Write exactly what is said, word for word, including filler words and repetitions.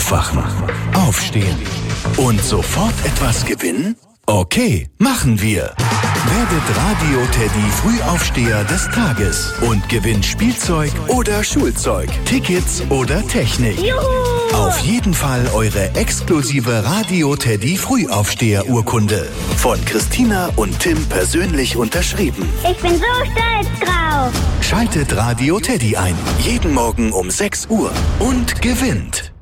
Aufwachen, aufstehen und sofort etwas gewinnen? Okay, machen wir. Werdet Radio-Teddy Frühaufsteher des Tages und gewinnt Spielzeug oder Schulzeug, Tickets oder Technik. Juhu! Auf jeden Fall eure exklusive Radio-Teddy Frühaufsteher-Urkunde. Von Christina und Tim persönlich unterschrieben. Ich bin so stolz drauf. Schaltet Radio Teddy ein. Jeden Morgen um sechs Uhr und gewinnt.